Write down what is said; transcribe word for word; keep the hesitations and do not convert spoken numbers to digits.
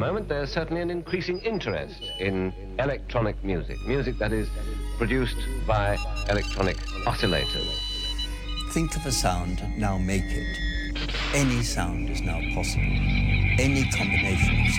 moment, there's certainly an increasing interest in electronic music, music that is produced by electronic oscillators. Think of a sound, now make it. Any sound is now possible. Any combination of